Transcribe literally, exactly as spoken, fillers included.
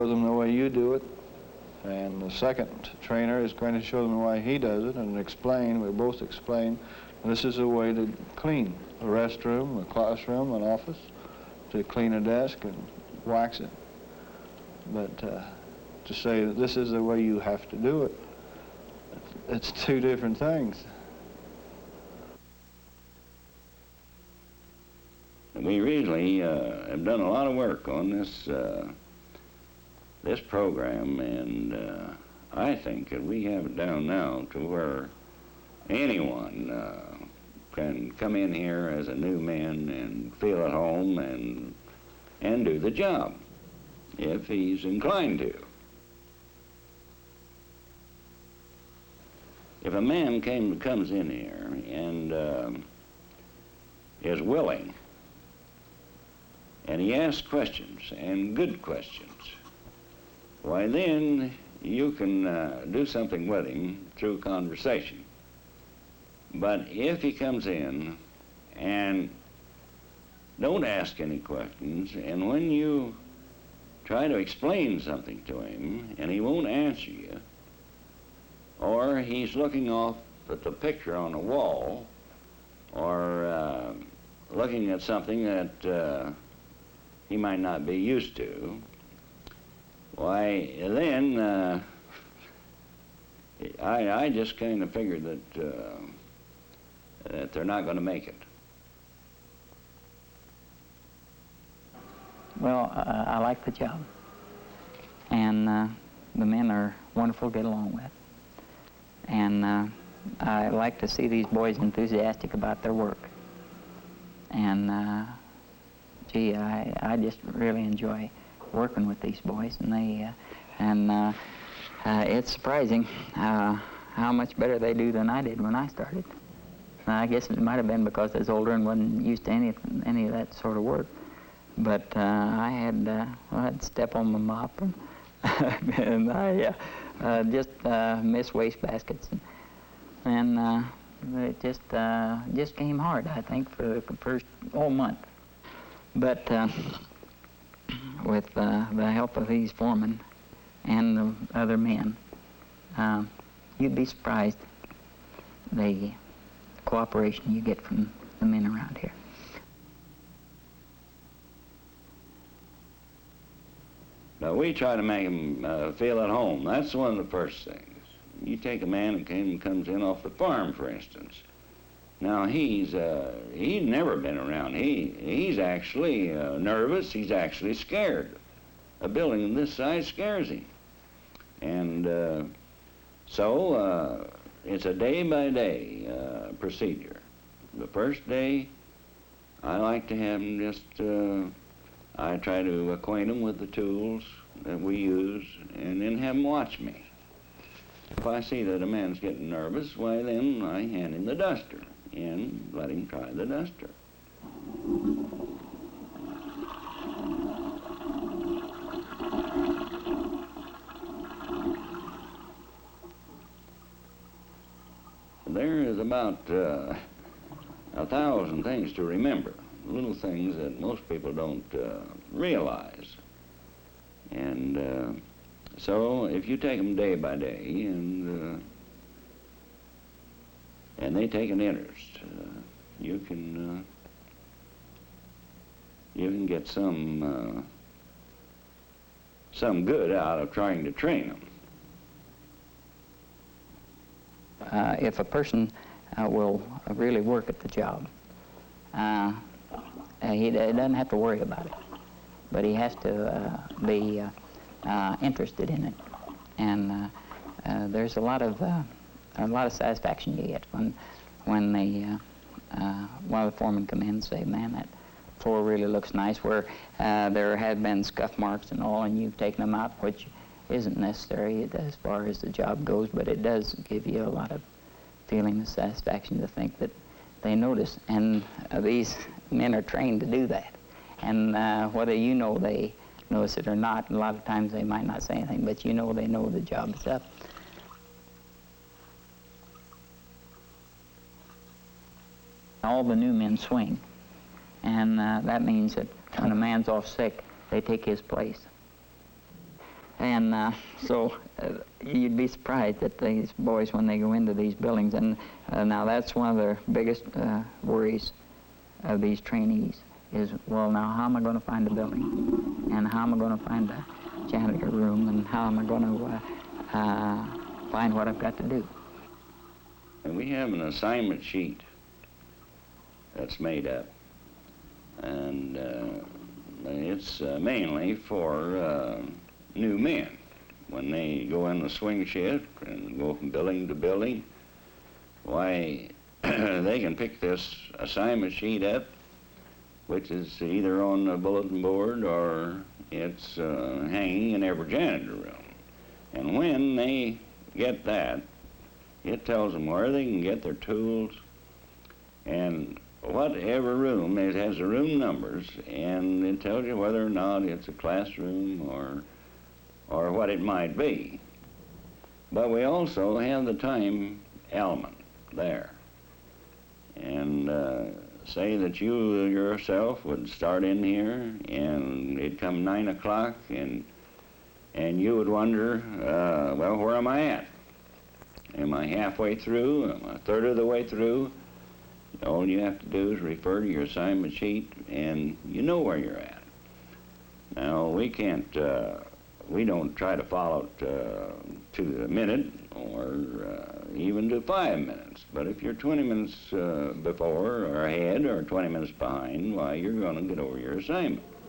Show them the way you do it, and the second trainer is going to show them why he does it and explain, we both explain, this is a way to clean a restroom, a classroom, an office, to clean a desk and wax it. But uh, to say that this is the way you have to do it, it's two different things. We really uh, have done a lot of work on this uh, this program, and uh, I think that we have it down now to where anyone uh, can come in here as a new man and feel at home and and do the job if he's inclined to. If a man came comes in here and um, is willing, and he asks questions, and good questions, why then you can uh, do something with him through conversation. But if he comes in and don't ask any questions, and when you try to explain something to him and he won't answer you, or he's looking off at the picture on the wall, or uh, looking at something that uh, he might not be used to, why, then uh, I, I just kind of figured that, uh, that they're not going to make it. Well, uh, I like the job, and uh, the men are wonderful to get along with, and uh, I like to see these boys enthusiastic about their work, and uh, gee, I, I just really enjoy working with these boys, and they, uh, and uh, uh, it's surprising uh, how much better they do than I did when I started. I guess it might have been because I was older and wasn't used to any any of that sort of work, but uh, I had uh, well, I'd step on my mop, and, and I uh, uh, just uh, miss waste baskets, and, and uh, it just uh, just came hard, I think, for the first whole month. But uh, with uh, the help of these foremen and the other men, uh, you'd be surprised the cooperation you get from the men around here. Now, we try to make them uh, feel at home. That's one of the first things. You take a man who came, comes in off the farm, for instance. Now, he's, uh, he's never been around. He, he's actually uh, nervous. He's actually scared. A building of this size scares him. And uh, so uh, it's a day-by-day uh, procedure. The first day, I like to have him just, uh, I try to acquaint him with the tools that we use, and then have him watch me. If I see that a man's getting nervous, why then I hand him the duster and let him try the duster. There is about uh, a thousand things to remember, little things that most people don't uh, realize. And uh, so if you take them day by day, and uh, and they take an interest, uh, you can uh, you can get some uh, some good out of trying to train them. Uh, if a person uh, will really work at the job, uh, he, he doesn't have to worry about it, but he has to uh, be uh, uh, interested in it. And uh, uh, there's a lot of uh, a lot of satisfaction you get when when the uh, uh, one of the foremen come in and say, "Man, that floor really looks nice." Where uh, there had been scuff marks and all, and you've taken them out, which isn't necessary as far as the job goes, but it does give you a lot of feeling of satisfaction to think that they notice. And uh, these men are trained to do that. And uh, whether you know they notice it or not, a lot of times they might not say anything, but you know they know the job is up. All the new men swing, and uh, that means that when a man's off sick, they take his place. And uh, so uh, you'd be surprised at these boys when they go into these buildings. And uh, now that's one of the biggest uh, worries of these trainees is, well, now how am I going to find a building? And how am I going to find a janitor room? And how am I going to uh, uh, find what I've got to do? And we have an assignment sheet that's made up. And uh, it's uh, mainly for uh, new men. When they go in the swing shift and go from building to building, why, they can pick this assignment sheet up, which is either on the bulletin board or it's uh, hanging in every janitor room. And when they get that, it tells them where they can get their tools, and whatever room, it has the room numbers, and it tells you whether or not it's a classroom or or what it might be. But we also have the time element there. And uh, say that you yourself would start in here and it'd come nine o'clock and and you would wonder, uh, well, where am I at? Am I halfway through? Am I a third of the way through? All you have to do is refer to your assignment sheet and you know where you're at. Now, we can't, uh, we don't try to follow it uh, to the minute or uh, even to five minutes. But if you're twenty minutes uh, before or ahead or twenty minutes behind, why, you're going to get over your assignment.